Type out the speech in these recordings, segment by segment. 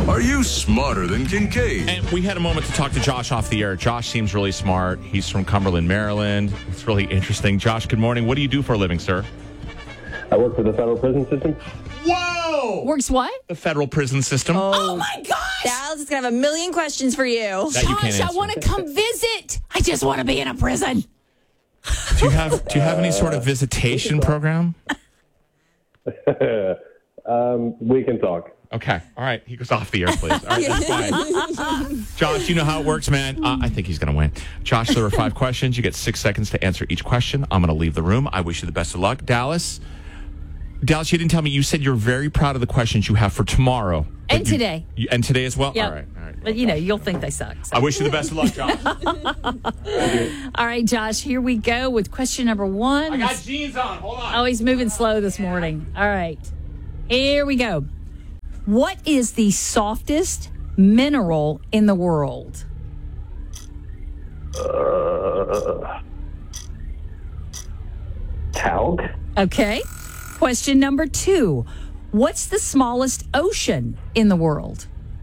Are you smarter than Kincaid? And we had a moment to talk to Josh off the air. Josh seems really smart. He's from Cumberland, Maryland. It's really interesting. Josh, good morning. What do you do for a living, sir? I work for the federal prison system. Whoa! Works what? The federal prison system. Oh my gosh! Dallas is going to have a million questions for you. That you can't Josh, I answer. want to come visit. I just want to be in a prison. Do you have any sort of visitation program? We can talk. Okay. All right. He goes off the air, please. All right. That's fine. Josh, you know how it works, man. I think he's going to win. Josh, there are 5 questions. You get 6 seconds to answer each question. I'm going to leave the room. I wish you the best of luck. Dallas, you didn't tell me. You said you're very proud of the questions you have for tomorrow. And today. And today as well? Yep. All right. But, you'll think they suck. So. I wish you the best of luck, Josh. All right, Josh, here we go with question number 1. I got jeans on. Hold on. Oh, he's moving slow this morning. All right. Here we go. What is the softest mineral in the world? Talc? Okay. Question number 2. What's the smallest ocean in the world?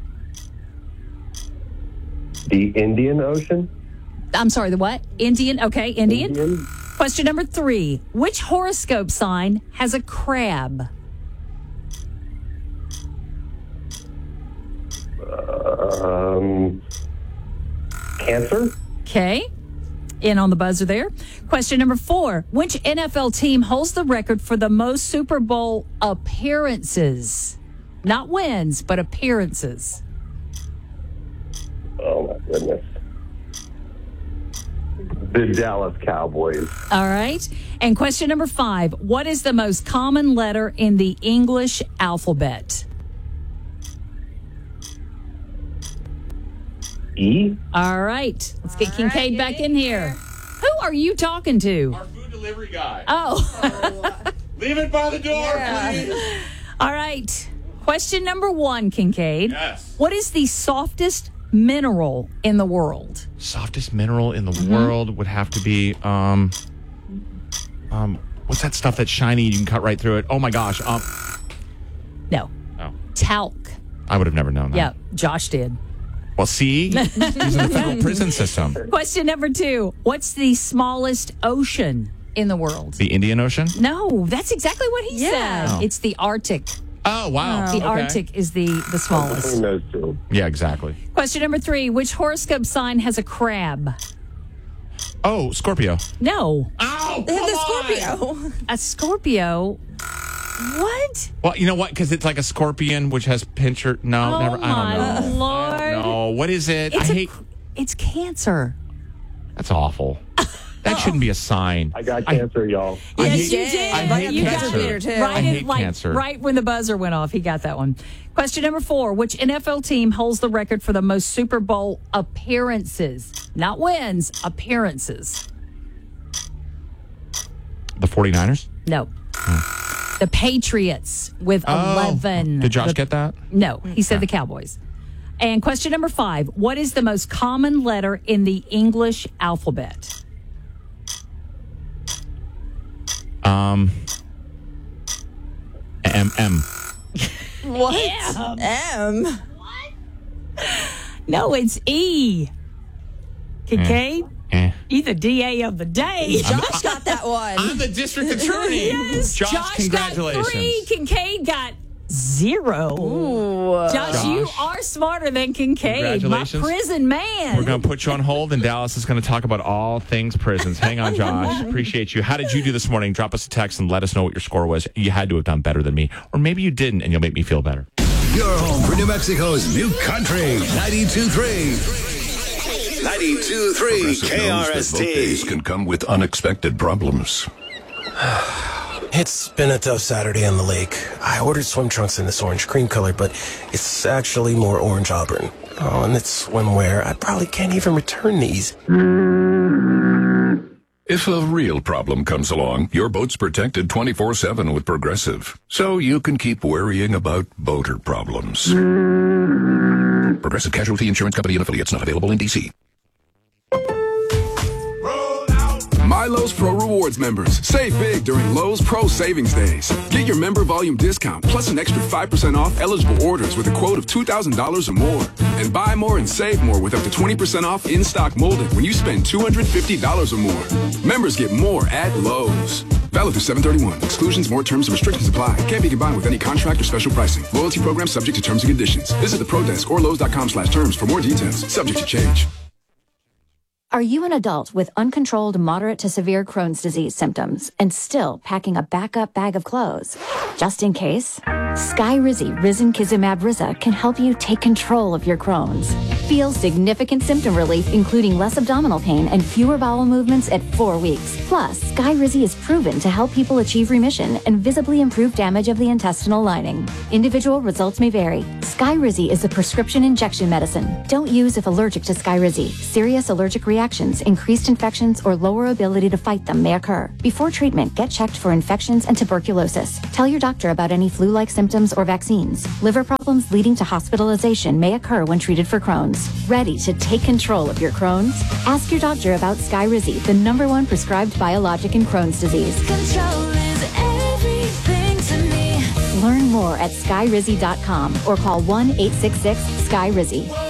The Indian Ocean? I'm sorry, the what? Indian? Okay, Indian. Question number 3. Which horoscope sign has a crab? Cancer? Okay. In on the buzzer there. Question number 4. Which NFL team holds the record for the most Super Bowl appearances? Not wins, but appearances. Oh, my goodness. The Dallas Cowboys. All right. And question number 5. What is the most common letter in the English alphabet? E? All right. Let's get Kincaid back in here. Who are you talking to? Our food delivery guy. Oh. Leave it by the door, please. All right. Question number 1, Kincaid. Yes. What is the softest mineral in the world? Softest mineral in the world would have to be what's that stuff that's shiny you can cut right through it? Oh my gosh. No. Oh. Talc. I would have never known that. Yeah, Josh did. Well, see? He's in the federal prison system. Question number 2. What's the smallest ocean in the world? The Indian Ocean? No, that's exactly what he Yeah. said. Oh. It's the Arctic. Oh, wow. The Okay. Arctic is the smallest. Between those two. Yeah, exactly. Question number 3. Which horoscope sign has a crab? Oh, Scorpio. No. Oh, The Scorpio. A Scorpio. What? Well, you know what? Because it's like a scorpion, which has pincher. No, Oh, never. I my don't know. Lord. No, what is it? It's Cancer. That's awful. That shouldn't be a sign. I got cancer, y'all. I Yes, hate- you did. I hate You got cancer. Peter, too. Right, I hate cancer. Right when the buzzer went off, he got that one. Question number 4. Which NFL team holds the record for the most Super Bowl appearances? Not wins, appearances. The 49ers? No. The Patriots with 11. Did Josh get that? No, he said the Cowboys. And question number 5. What is the most common letter in the English alphabet? M. What? M. No, it's E. Kincaid? You the DA of the day. Josh got that one. I'm the district attorney. Yes. Josh, congratulations. got 3. Kincaid got 0. Ooh. Josh, you are smarter than Kincaid. My Congratulations. prison man. We're going to put you on hold, and Dallas is going to talk about all things prisons. Hang on, Josh. Appreciate you. How did you do this morning? Drop us a text and let us know what your score was. You had to have done better than me. Or maybe you didn't, and you'll make me feel better. Your home for New Mexico's new country. 92.3. 92.3 Progressive knows that both days KRST. can come with unexpected problems. It's been a tough Saturday on the lake. I ordered swim trunks in this orange cream color, but it's actually more orange auburn. Oh, and it's swimwear. I probably can't even return these. If a real problem comes along, your boat's protected 24/7 with Progressive, so you can keep worrying about boater problems. Progressive Casualty Insurance Company and affiliates, not available in D.C. My Lowe's Pro Rewards members. Save big during Lowe's Pro Savings Days. Get your member volume discount plus an extra 5% off eligible orders with a quote of $2,000 or more. And buy more and save more with up to 20% off in-stock molding when you spend $250 or more. Members get more at Lowe's. Valid through 7/31. Exclusions, more terms and restrictions apply. Can't be combined with any contract or special pricing. Loyalty program subject to terms and conditions. Visit the Pro Desk or Lowe's.com/terms for more details. Subject to change. Are you an adult with uncontrolled moderate to severe Crohn's disease symptoms and still packing a backup bag of clothes? Just in case, Skyrizi Risankizumab Riza can help you take control of your Crohn's. Feel significant symptom relief, including less abdominal pain and fewer bowel movements at 4 weeks. Plus, Skyrizi is proven to help people achieve remission and visibly improve damage of the intestinal lining. Individual results may vary. Skyrizi is a prescription injection medicine. Don't use if allergic to Skyrizi. Serious allergic reactions, increased infections, or lower ability to fight them may occur. Before treatment, get checked for infections and tuberculosis. Tell your doctor about any flu-like symptoms or vaccines. Liver problems leading to hospitalization may occur when treated for Crohn's. Ready to take control of your Crohn's? Ask your doctor about Skyrizi, the #1 prescribed biologic in Crohn's disease. Control is everything to me. Learn more at skyrizi.com or call 1-866-SKYRIZI.